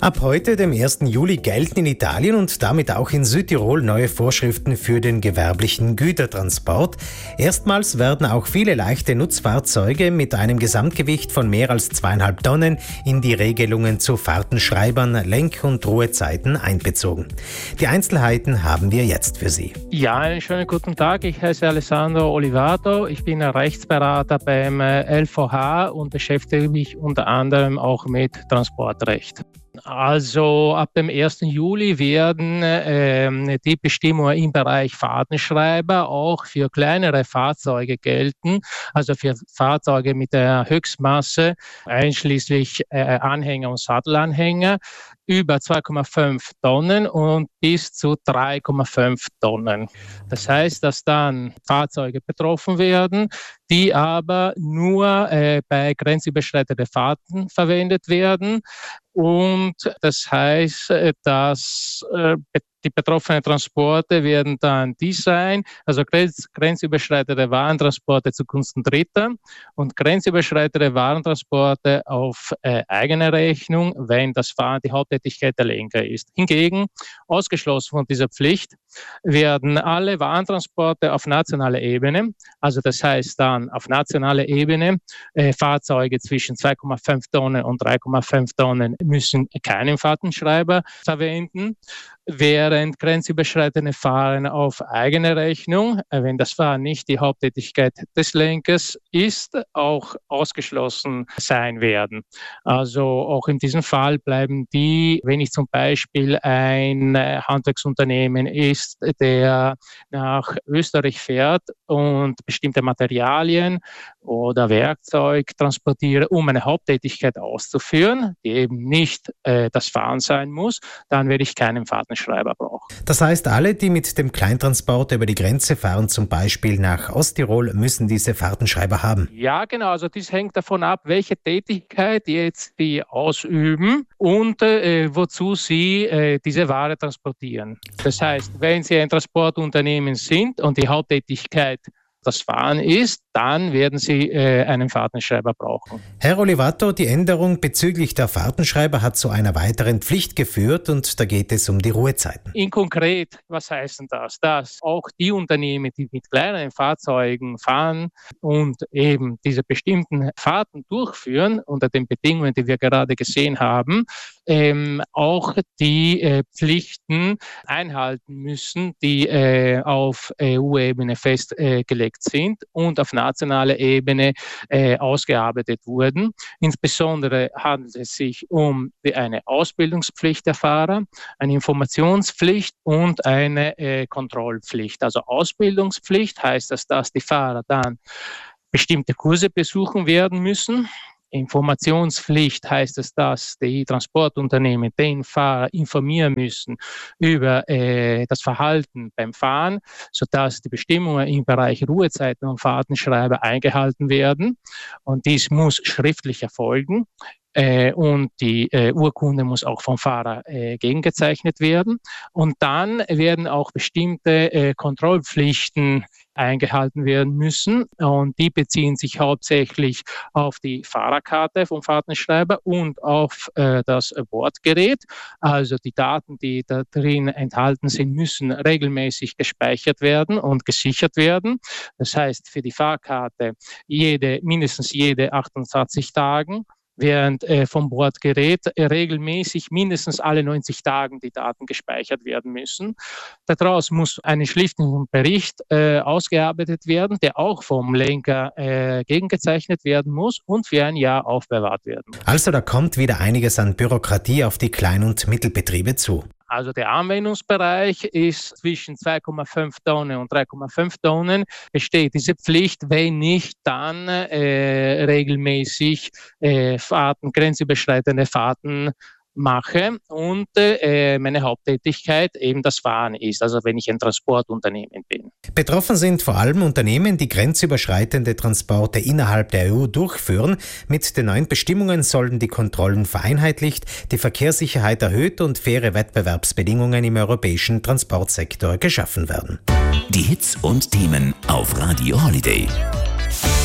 Ab heute, dem 1. Juli, gelten in Italien und damit auch in Südtirol neue Vorschriften für den gewerblichen Gütertransport. Erstmals werden auch viele leichte Nutzfahrzeuge mit einem Gesamtgewicht von mehr als 2,5 Tonnen in die Regelungen zu Fahrtenschreibern, Lenk- und Ruhezeiten einbezogen. Die Einzelheiten haben wir jetzt für Sie. Ja, einen schönen guten Tag. Ich heiße Alessandro Olivato. Ich bin Rechtsberater beim LVH und beschäftige mich unter anderem auch mit Transportrecht. Also ab dem 1. Juli werden die Bestimmungen im Bereich Fahrtenschreiber auch für kleinere Fahrzeuge gelten, also für Fahrzeuge mit der Höchstmasse, einschließlich Anhänger und Sattelanhänger, über 2,5 Tonnen und bis zu 3,5 Tonnen. Das heißt, dass dann Fahrzeuge betroffen werden, die aber nur bei grenzüberschreitenden Fahrten verwendet werden. Und das heißt, dass die betroffenen Transporte werden dann die sein, also grenzüberschreitende Warentransporte zugunsten Dritter und grenzüberschreitende Warentransporte auf eigene Rechnung, wenn das Fahren die Haupttätigkeit der Lenker ist. Hingegen, ausgeschlossen von dieser Pflicht, werden alle Warentransporte auf nationaler Ebene, also das heißt dann auf nationaler Ebene, Fahrzeuge zwischen 2,5 Tonnen und 3,5 Tonnen müssen keinen Fahrtenschreiber verwenden, während grenzüberschreitende Fahren auf eigene Rechnung, wenn das Fahren nicht die Haupttätigkeit des Lenkers ist, auch ausgeschlossen sein werden. Also auch in diesem Fall bleiben die, wenn ich zum Beispiel ein Handwerksunternehmen ist, der nach Österreich fährt und bestimmte Materialien oder Werkzeug transportiere, um eine Haupttätigkeit auszuführen, die eben nicht das Fahren sein muss, dann werde ich keinen Fahrtenschreiber brauchen. Das heißt, alle, die mit dem Kleintransport über die Grenze fahren, zum Beispiel nach Osttirol, müssen diese Fahrtenschreiber haben? Ja, genau. Also das hängt davon ab, welche Tätigkeit jetzt die ausüben und wozu sie diese Ware transportieren. Das heißt, wenn Sie ein Transportunternehmen sind und die Haupttätigkeit das Fahren ist, dann werden Sie einen Fahrtenschreiber brauchen. Herr Olivato, die Änderung bezüglich der Fahrtenschreiber hat zu einer weiteren Pflicht geführt und da geht es um die Ruhezeiten. In konkret, was heißt denn das? Dass auch die Unternehmen, die mit kleineren Fahrzeugen fahren und eben diese bestimmten Fahrten durchführen, unter den Bedingungen, die wir gerade gesehen haben, auch die Pflichten einhalten müssen, die auf EU-Ebene festgelegt sind und auf nationaler Ebene ausgearbeitet wurden. Insbesondere handelt es sich um eine Ausbildungspflicht der Fahrer, eine Informationspflicht und eine Kontrollpflicht. Also Ausbildungspflicht heißt das, dass die Fahrer dann bestimmte Kurse besuchen werden müssen. Informationspflicht heißt es, dass die Transportunternehmen den Fahrer informieren müssen über das Verhalten beim Fahren, sodass die Bestimmungen im Bereich Ruhezeiten und Fahrtenschreiber eingehalten werden. Und dies muss schriftlich erfolgen. Und die Urkunde muss auch vom Fahrer gegengezeichnet werden. Und dann werden auch bestimmte Kontrollpflichten eingehalten werden müssen. Und die beziehen sich hauptsächlich auf die Fahrerkarte vom Fahrtenschreiber und auf das Bordgerät. Also die Daten, die da drin enthalten sind, müssen regelmäßig gespeichert werden und gesichert werden. Das heißt, für die Fahrkarte mindestens jede 28 Tage. Während vom Bordgerät regelmäßig mindestens alle 90 Tagen die Daten gespeichert werden müssen. Daraus muss ein schriftlicher Bericht ausgearbeitet werden, der auch vom Lenker gegengezeichnet werden muss und für ein Jahr aufbewahrt werden muss. Also da kommt wieder einiges an Bürokratie auf die Klein- und Mittelbetriebe zu. Also der Anwendungsbereich ist zwischen 2,5 Tonnen und 3,5 Tonnen. Besteht diese Pflicht, wenn nicht, dann regelmäßig grenzüberschreitende Fahrten mache und meine Haupttätigkeit eben das Fahren ist, also wenn ich ein Transportunternehmen bin. Betroffen sind vor allem Unternehmen, die grenzüberschreitende Transporte innerhalb der EU durchführen. Mit den neuen Bestimmungen sollen die Kontrollen vereinheitlicht, die Verkehrssicherheit erhöht und faire Wettbewerbsbedingungen im europäischen Transportsektor geschaffen werden. Die Hits und Themen auf Radio Holiday.